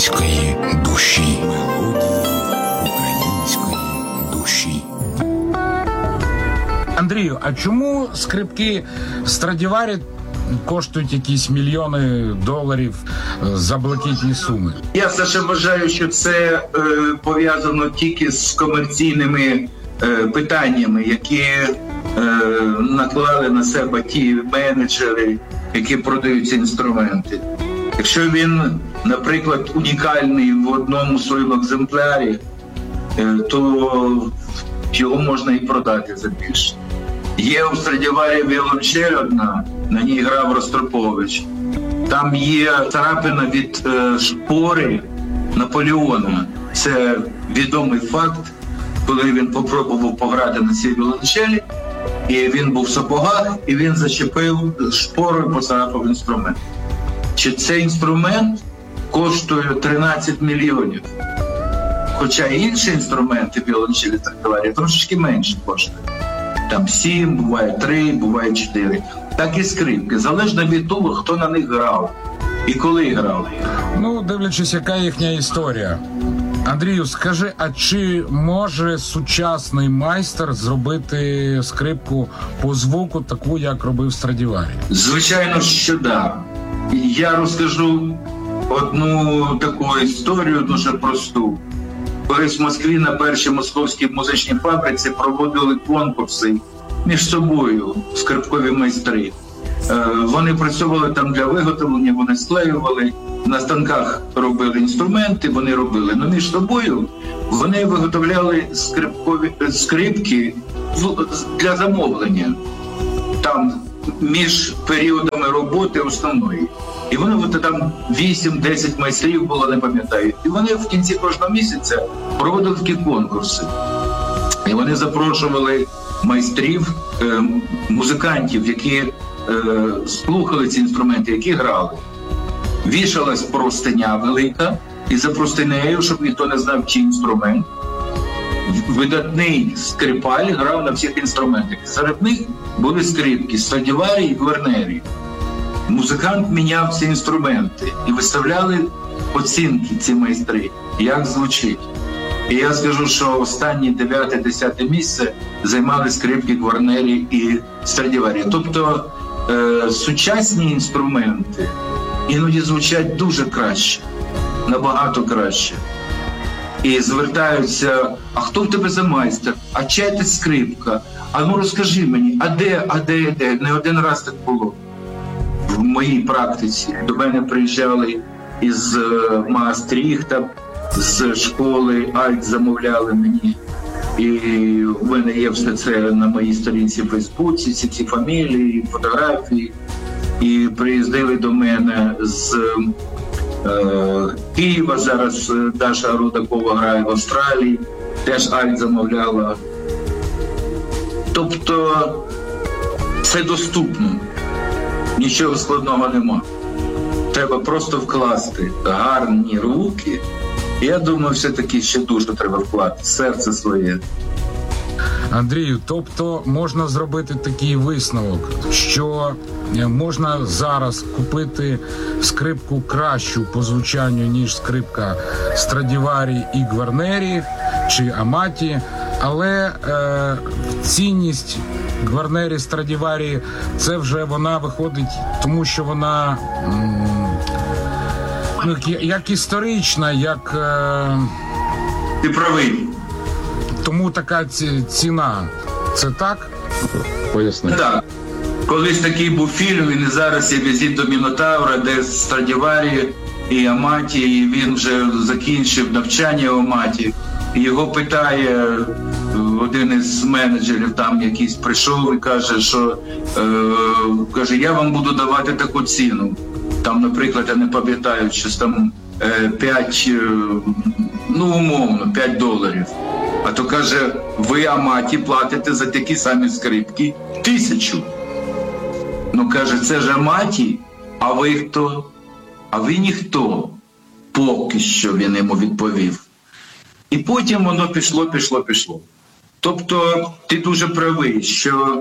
української душі. Мелодії української душі. Андрію, а чому скрипки Страдіварі коштують якісь мільйони доларів за блакитні суми? Я все ще вважаю, що це пов'язано тільки з комерційними питаннями, які наклали на себе ті менеджери, які продають ці інструменти. Якщо він, наприклад, унікальний в одному своєму екземплярі, то його можна і продати за більше. Є у Страдіварі віолончель одна, на ній грав Ростропович. Там є царапина від шпори Наполеона. Це відомий факт, коли він попробував пограти на цій віолончелі, і він був в сапогах, і він зачепив шпорою, поцарапав інструмент. Чи цей інструмент коштує 13 мільйонів? Хоча інші інструменти віолончелі Страдіварі трошечки менше коштують. Там 7, буває 3, буває 4. Так і скрипки. Залежно від того, хто на них грав і коли грав. Ну, дивлячись, яка їхня історія. Андрію, скажи, а чи може сучасний майстер зробити скрипку по звуку таку, як робив Страдіварі? Звичайно, що так. Я розкажу одну таку історію дуже просту. Колись в Москві на першій московській музичній фабриці проводили конкурси між собою, скрипкові майстри. Вони працювали там для виготовлення, вони склеювали, на станках робили інструменти, вони робили. Но між собою вони виготовляли скрипки для замовлення. Там між періодами роботи основної. І вони там 8-10 майстрів було, не пам'ятаю. І вони в кінці кожного місяця проводили такі конкурси. І вони запрошували майстрів, музикантів, які слухали ці інструменти, які грали. Вішалась простиня велика, і за простинею, щоб ніхто не знав, чий інструмент, видатний скрипаль грав на всіх інструментах. Серед них були скрипки Страдіварі і Гварнері. Музикант міняв ці інструменти і виставляли оцінки ці майстри, як звучить. І я скажу, що останні 9-10 місце займали скрипки Гварнері і Страдіварі. Тобто сучасні інструменти іноді звучать дуже краще, набагато краще. І звертаються: а хто в тебе за майстер? А чия ти скрипка? А ну розкажи мені, а де? Не один раз так було. В моїй практиці до мене приїжджали із Маастріхта, з школи Альт замовляли мені. І в мене є все це на моїй сторінці в Фейсбуці, всі ці фамілії, фотографії. І приїздили до мене з Києва, зараз Даша Рудакова грає в Австралії, теж Альт замовляла. Тобто це доступно. Нічого складного нема. Треба просто вкласти гарні руки. Я думаю, все-таки ще дуже треба вкласти серце своє. Андрію, тобто можна зробити такий висновок, що можна зараз купити скрипку кращу по звучанню, ніж скрипка Страдіварі і Гварнері чи Аматі, але цінність Гварнері, Страдіварі, це вже вона виходить, тому що вона як історична, як... Ти правий. Тому така ціна. Це так? Поясни. Так. Колись такий був фільм, і зараз є «Візит до Мінотавра», де Страдіварі і Аматі, і він вже закінчив навчання у Аматі. І його питає один із менеджерів, там якийсь прийшов і каже, що я вам буду давати таку ціну. Там, наприклад, я не пам'ятаю, щось там 5, умовно, $5. А то каже, ви Аматі платите за такі самі скрипки 1000. Ну, каже, це ж Аматі, а ви хто? А ви ніхто. Поки що, він йому відповів. І потім воно пішло. Тобто, ти дуже правий, що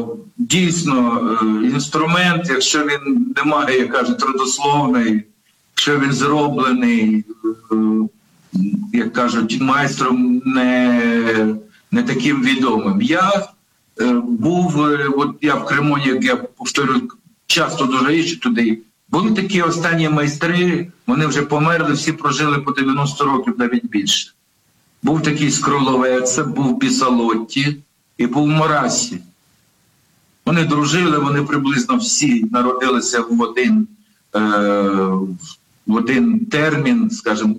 дійсно інструмент, якщо він не має, як кажуть, родословної, що він зроблений, як кажуть, майстром не таким відомим. Я я в Криму, як я повторюю, часто дуже їжджу туди. Були такі останні майстри, вони вже померли, всі прожили по 90 років, навіть більше. Був такий Скроловець, був Бісалотті і був Марасі. Вони дружили, вони приблизно всі народилися в один термін, скажімо,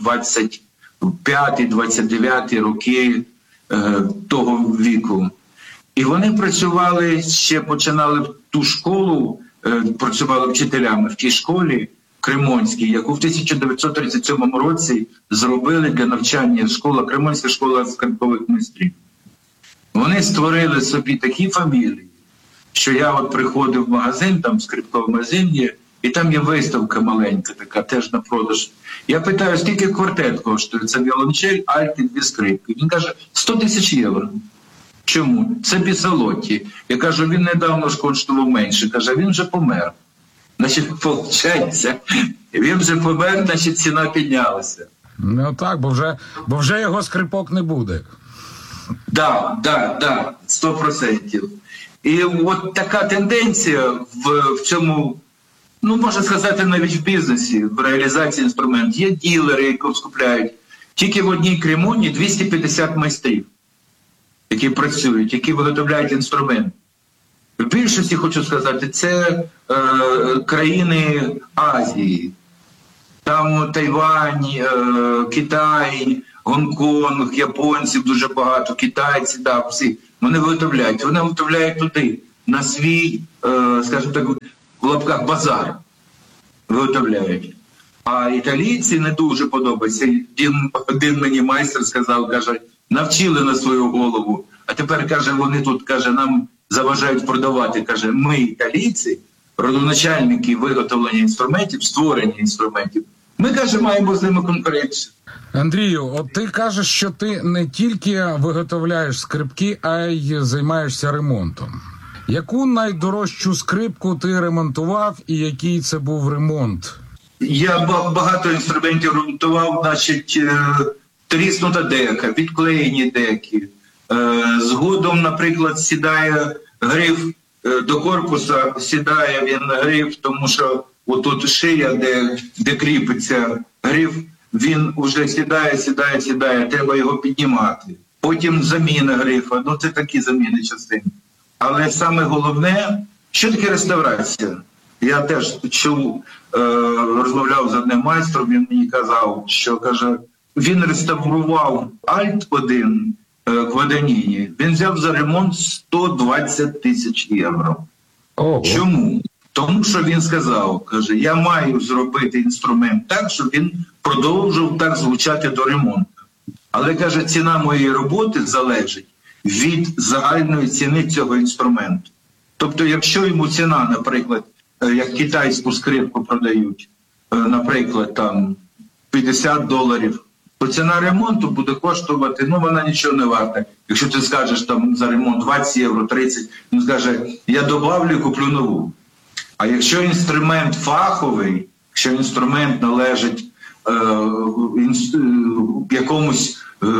25-29 роки того віку. І вони працювали, ще починали ту школу, працювали вчителями в тій школі Кремонській, яку в 1937 році зробили для навчання Кремонська школа скрипкових майстрів. Вони створили собі такі фамілії, що я приходив в магазин, там скрипковий магазин є, і там є виставка маленька така, теж на продаж. Я питаю, скільки квартет коштує? Це віолончель, альт і 2 скрипки. Він каже, 100 тисяч євро. Чому? Це Бісалотті. Я кажу, він недавно ж коштував менше. Каже, він вже помер. Значить, виходить, він вже помер, значить ціна піднялася. Ну так, бо вже його скрипок не буде. Да, 100%. І от така тенденція в цьому, можна сказати, навіть в бізнесі, в реалізації інструментів. Є ділери, які скупляють. Тільки в одній Кремоні 250 майстрів, які працюють, які виготовляють інструмент. В більшості, хочу сказати, це країни Азії. Там Тайвань, Китай, Гонконг, японців дуже багато, китайці, всі. Вони виготовляють туди, на свій, скажімо так, в лапках базар виготовляють. А італійці не дуже подобаються. Один мені майстер сказав, каже, навчили на свою голову, а тепер, каже, вони тут, каже, нам заважають продавати. Каже, ми, італійці, родоначальники виготовлення інструментів, створення інструментів, ми, каже, маємо з ними конкуренцію. Андрію, от ти кажеш, що ти не тільки виготовляєш скрипки, а й займаєшся ремонтом. Яку найдорожчу скрипку ти ремонтував і який це був ремонт? Я багато інструментів ремонтував, значить, тріснута дека, відклеєні деки. Згодом, наприклад, сідає гриф до корпуса, сідає він гриф, тому що отут шия, де кріпиться гриф, він вже сідає, треба його піднімати. Потім заміна грифа, це такі заміни частини. Але саме головне, що таке реставрація? Я теж чув, розмовляв з одним майстром, він мені казав, що, каже, він реставрував Альт-1 Гваданіні, він взяв за ремонт 120 тисяч євро. Чому? Тому що він сказав, каже, я маю зробити інструмент так, щоб він продовжував так звучати до ремонту. Але, каже, ціна моєї роботи залежить від загальної ціни цього інструменту. Тобто, якщо йому ціна, наприклад, як китайську скрипку продають, наприклад, там $50, то ціна ремонту буде коштувати, вона нічого не варта. Якщо ти скажеш там за ремонт 20 євро, 30, він скаже, я добавлю і куплю нову. А якщо інструмент фаховий, якщо інструмент належить якомусь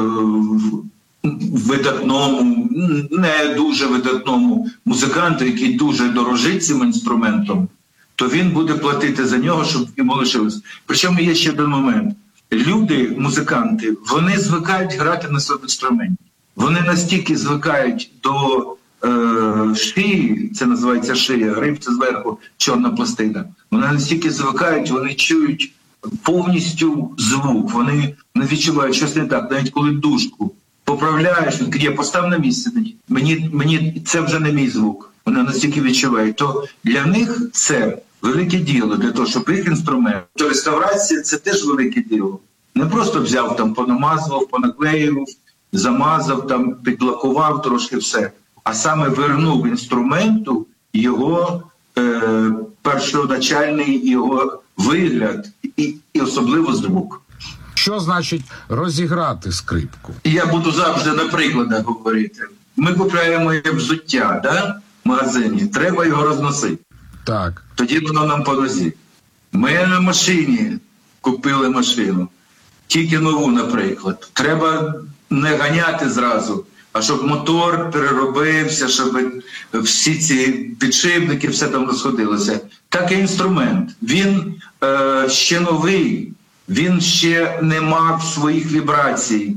видатному, не дуже видатному музиканту, який дуже дорожить цим інструментом, то він буде платити за нього, щоб йому лишилось. Причому є ще один момент. Люди, музиканти, вони звикають грати на своєму інструменті. Вони настільки звикають до шиї, це називається шия, гриф це зверху чорна пластина. Вони настільки звикають, вони чують повністю звук, вони не відчувають щось не так. Навіть коли дужку поправляєш, він каже, постав на місце, мені це вже не мій звук. Вони настільки відчувають. То для них це велике діло, для того, щоб їх інструмент. То реставрація – це теж велике діло. Не просто взяв, там, понамазував, понаклеїв, замазав, там, підлакував трошки все. А саме вернув інструменту його першоначальний його вигляд і особливо звук. Що значить розіграти скрипку? Я буду завжди на прикладах говорити. Ми купуємо взуття, в магазині, треба його розносити. Так. Тоді воно нам по нозі. Ми на машині купили машину. Тільки нову, наприклад. Треба не ганяти зразу, а щоб мотор переробився, щоб всі ці підшипники, все там розходилося. Так і інструмент. Він ще новий, він ще не мав своїх вібрацій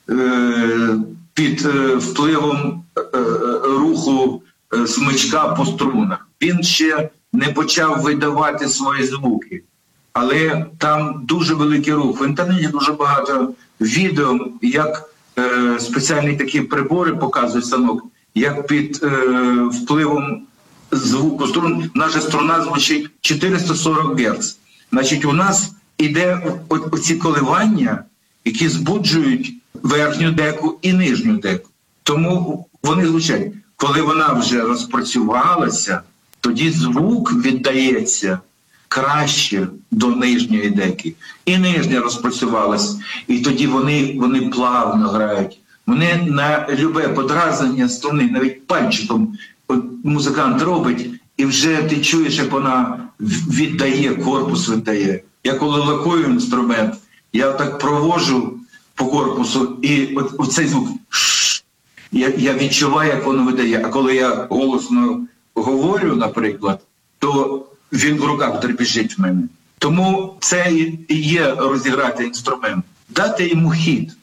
під впливом руху смичка по струнах. Він ще не почав видавати свої звуки. Але там дуже великий рух. В інтернеті дуже багато відео, як спеціальні такі прибори показують станок, як під впливом звуку струн, наша струна звучить 440 Гц. Значить, у нас іде оці коливання, які збуджують верхню деку і нижню деку. Тому вони звучать. Коли вона вже розпрацювалася, тоді звук віддається краще до нижньої деки. І нижня розпрацювалась. І тоді вони плавно грають. Вони на любе подразнення струни, навіть пальчиком музикант робить, і вже ти чуєш, як вона віддає, корпус віддає. Я коли лакую інструмент, я так провожу по корпусу, і оцей звук, я відчуваю, як воно видає. А коли я голосно говорю, наприклад, то він в руках трепещить в мене. Тому це і є розіграти інструмент. Дати йому хід.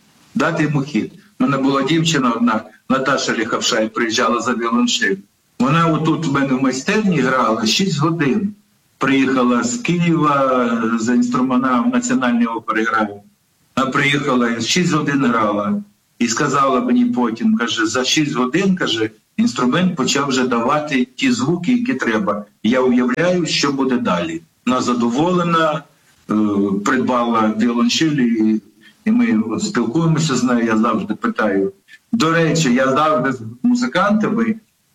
У мене була дівчина одна, Наташа Ліхавшай, приїжджала за віолончель. Вона отут в мене в майстерні грала 6 годин. Приїхала з Києва, за інструментом в Національній опері граю. Вона приїхала і 6 годин грала. І сказала мені потім, каже, за 6 годин, каже, інструмент почав вже давати ті звуки, які треба. Я уявляю, що буде далі. Вона задоволена, придбала віолончелі, і ми спілкуємося з нею, я завжди питаю. До речі, я завжди з музикантами,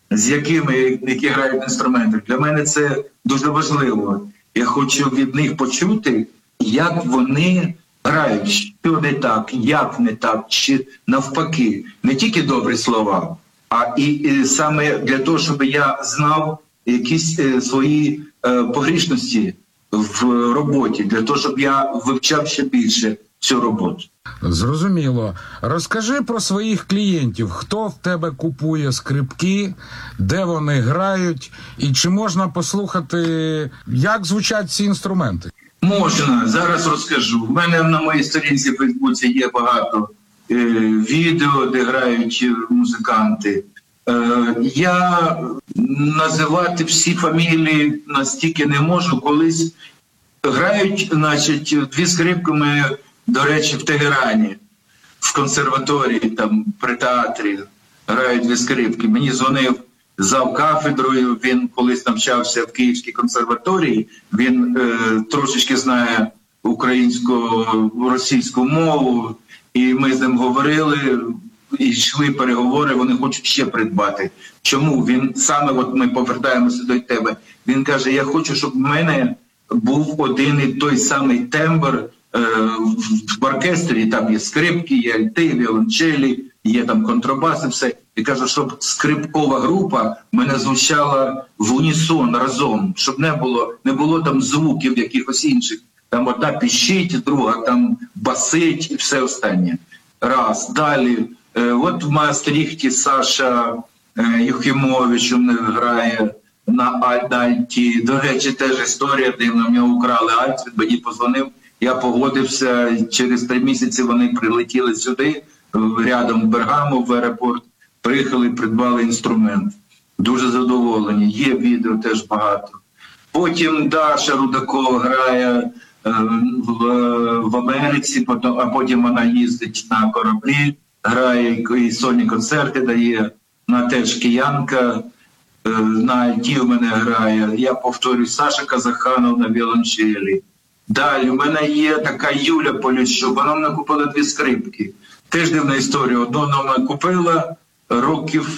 які грають інструменти, для мене це дуже важливо. Я хочу від них почути, як вони грають, що не так, як не так, чи навпаки. Не тільки добрі слова, а і саме для того, щоб я знав якісь свої погрішності в роботі, для того, щоб я вивчав ще більше цю роботу. Зрозуміло. Розкажи про своїх клієнтів. Хто в тебе купує скрипки, де вони грають, і чи можна послухати, як звучать ці інструменти? Можна. Зараз розкажу. У мене на моїй сторінці в Фейсбуці є багато відео, де грають музиканти. Я називати всі фамілії настільки не можу. Колись грають, значить, 2 скрипки ми, до речі, в Тегерані, в консерваторії, там, при театрі грають 2 скрипки. Мені дзвонив зав кафедрою, він колись навчався в Київській консерваторії, він трошечки знає українсько-російську мову, і ми з ним говорили, і йшли переговори, вони хочуть ще придбати. Чому? Він саме, от ми повертаємося до тебе, він каже, я хочу, щоб в мене був один і той самий тембр в оркестрі, там є скрипки, є альти, віолончелі, є там контрабас і все. І каже, щоб скрипкова група мене звучала в унісон разом, щоб не було там звуків якихось інших. Там одна піщить, друга там басить і все останнє. Раз. Далі. От в Маастрихті Саша Юхімович грає на альті. До речі, теж історія дивна. В нього украли альт, він мені позвонив. Я погодився, через 3 місяці вони прилетіли сюди, рядом в Бергамо, в аеропорт. Приїхали, придбали інструмент. Дуже задоволені. Є відео теж багато. Потім Даша Рудакова грає в Америці, а потім вона їздить на кораблі, грає і сольні концерти дає. Вона теж киянка, на альті в мене грає. Я повторюю, Саша Казаханов на віолончелі. Далі, в мене є така Юля Поліщук, вона мене купила 2 скрипки. Теж дивна історія. Одну вона купила років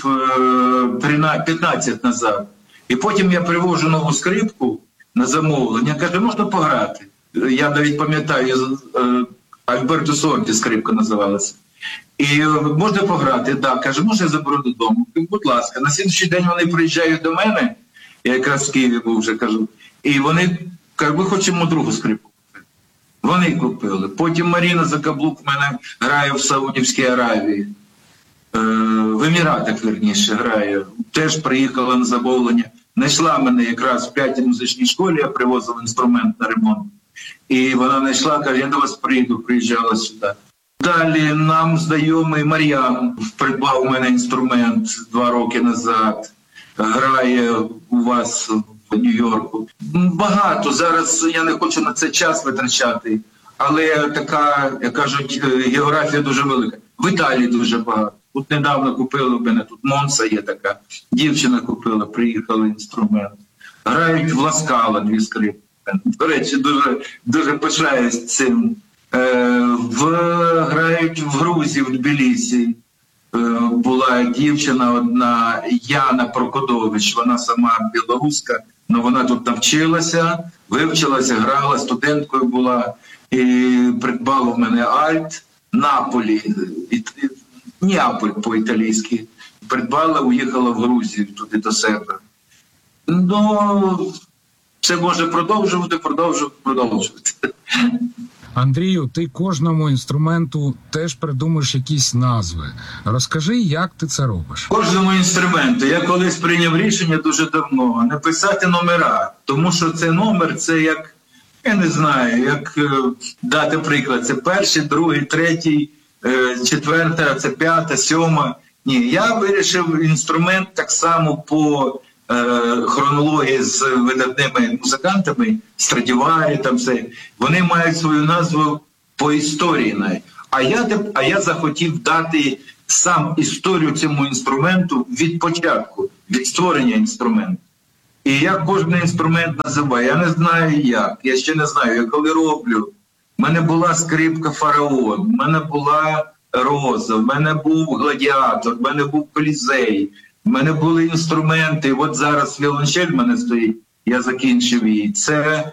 15 назад. І потім я привожу нову скрипку на замовлення. Каже, можна пограти? Я навіть пам'ятаю, Альберто Сорді скрипка називалася. І можна пограти? Так, каже, може я заберу додому? Будь ласка. На слідчий день вони приїжджають до мене, я якраз в Києві був вже, кажу, і вони кажуть, ми хочемо другу скрипку. Вони купили. Потім Маріна Закаблук в мене грає в Саудівській Аравії. В Еміратах, верніше, грає. Теж приїхала на замовлення. Знайшла мене якраз в 5-й музичній школі, я привозив інструмент на ремонт. І вона знайшла, каже, я до вас прийду, приїжджала сюди. Далі нам знайомий Мар'ян придбав у мене інструмент 2 роки назад. Грає у вас в Нью-Йорку. Багато. Зараз я не хочу на це час витрачати, але така, як кажуть, географія дуже велика. В Італії дуже багато. Тут недавно купили в мене, тут Монса є така. Дівчина купила, приїхала інструмент. Грають в Ласкала 2 скрипки. До речі, дуже пишаюсь цим. Грають в Грузії, в Тбілісі. Була дівчина одна, Яна Прокодович, вона сама білоруська, але вона тут навчилася, вивчилася, грала, студенткою була, і придбала в мене альт, Наполі, Неаполь по-італійськи, придбала, уїхала в Грузію туди до себе. Ну, це може продовжувати. Андрію, ти кожному інструменту теж придумаєш якісь назви. Розкажи, як ти це робиш? Кожному інструменту. Я колись прийняв рішення дуже давно не писати номера, тому що це номер, це як, я не знаю, як дати приклад. Це 1, 2, 3, 4, це 5, 7. Ні, я вирішив інструмент так само по хронології з видатними музикантами, Страдіварі, там все. Вони мають свою назву по історії навіть. А я захотів дати сам історію цьому інструменту від початку, від створення інструменту. І я кожен інструмент називаю. Я не знаю як, я ще не знаю, я коли роблю. В мене була скрипка «Фараон», в мене була «Роза», в мене був «Гладіатор», в мене був «Колізей». У мене були інструменти, от зараз віолончель в мене стоїть, я закінчив її. Це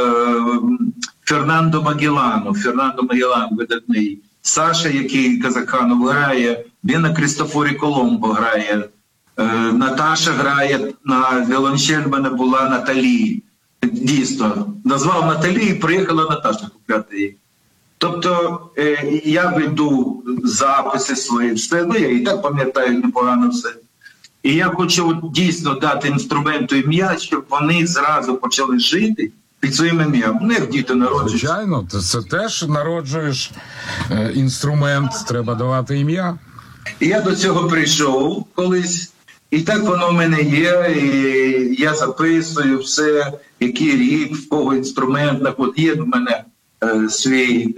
Фернандо Магеллан видатний. Саша, який Казаханов грає, він на Крістофорі Коломбо грає. Наташа грає на віолончель, в мене була Наталі. Дійсно, назвав Наталі і приїхала Наташа купляти її. Тобто я веду записи свої, все, ну я і так пам'ятаю непогано все. І я хочу дійсно дати інструменту ім'я, щоб вони зразу почали жити під своїм ім'ям. Не як діти народжуються. Звичайно, це теж народжуєш інструмент, треба давати ім'я. І я до цього прийшов колись, і так воно в мене є, і я записую все, який рік, в кого інструмент. От є в мене свій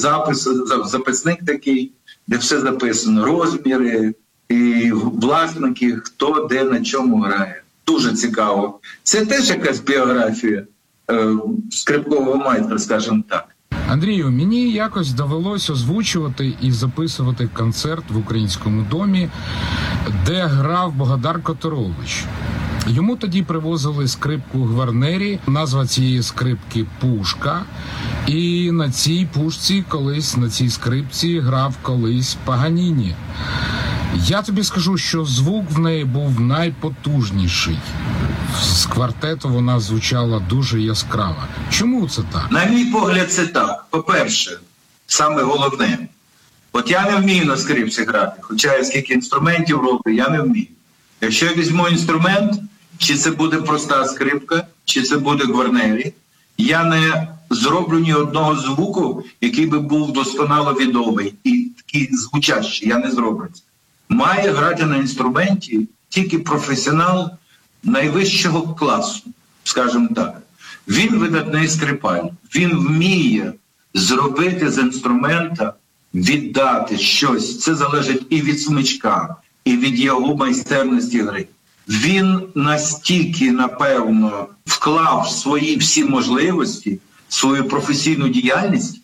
записник такий, де все записано, розміри, і власники, хто де на чому грає. Дуже цікаво. Це теж якась біографія скрипкового майстра, скажімо так. Андрію, мені якось довелось озвучувати і записувати концерт в Українському домі, де грав Богодар Которович. Йому тоді привозили скрипку Гварнері, назва цієї скрипки «Пушка». І на цій пушці колись, на цій скрипці грав колись Паганіні. Я тобі скажу, що звук в неї був найпотужніший. З квартету вона звучала дуже яскраво. Чому це так? На мій погляд, це так. По-перше, саме головне. От я не вмію на скрипці грати, хоча я скільки інструментів роблю, я не вмію. Якщо я візьму інструмент, чи це буде проста скрипка, чи це буде Гварнері, я не зроблю ні одного звуку, який би був досконало відомий і такий звучащий. Я не зроблю це. Має грати на інструменті тільки професіонал найвищого класу, скажімо так. Він видатний скрипаль. Він вміє зробити з інструмента, віддати щось. Це залежить і від смичка, і від його майстерності гри. Він настільки, напевно, вклав свої всі можливості, свою професійну діяльність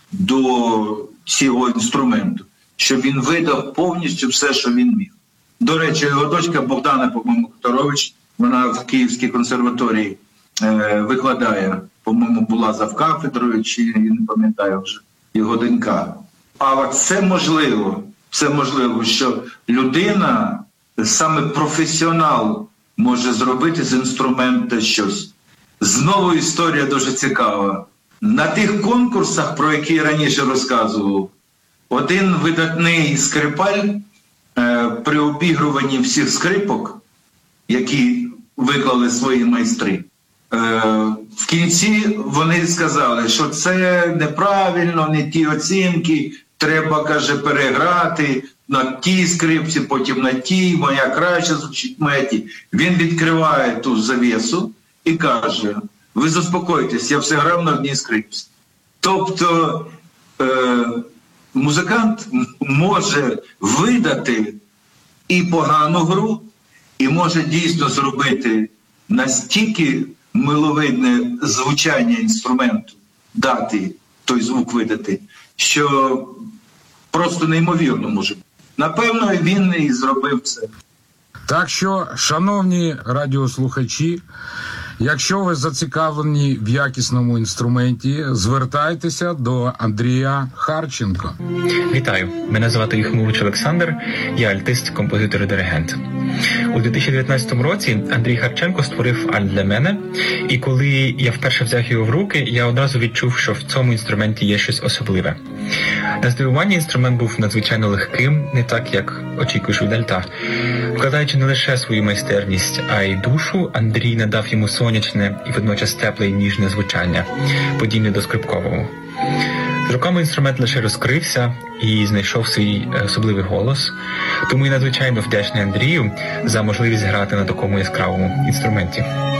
до цього інструменту, що він видав повністю все, що він міг. До речі, його дочка Богдана, по-моєму, Которович, вона в Київській консерваторії викладає, по-моєму, була завкафедрою, чи я не пам'ятаю вже, його донька. А це можливо, що людина, саме професіонал, може зробити з інструмента щось. Знову історія дуже цікава. На тих конкурсах, про які я раніше розказував, один видатний скрипаль при обігруванні всіх скрипок, які виклали свої майстри, в кінці вони сказали, що це неправильно, не ті оцінки, треба, каже, переграти на тій скрипці, потім на тій, моя краще звучить, моя ті. Він відкриває ту завісу і каже, ви заспокойтесь, я все грав на одній скрипці. Тобто музикант може видати і погану гру, і може дійсно зробити настільки миловидне звучання інструменту, дати той звук видати, що просто неймовірно може бути. Напевно, він і зробив це. Так що, шановні радіослухачі, якщо ви зацікавлені в якісному інструменті, звертайтеся до Андрія Харченко. Вітаю, мене звати Юхимович Олександр, я альтист, композитор і диригент. У 2019 році Андрій Харченко створив альт для мене, і коли я вперше взяв його в руки, я одразу відчув, що в цьому інструменті є щось особливе. На здивування інструмент був надзвичайно легким, не так, як очікуєш від альта. Вкладаючи не лише свою майстерність, а й душу, Андрій надав йому сонячне і водночас тепле і ніжне звучання, подібне до скрипкового. З роками інструмент лише розкрився і знайшов свій особливий голос, тому я надзвичайно вдячний Андрію за можливість грати на такому яскравому інструменті.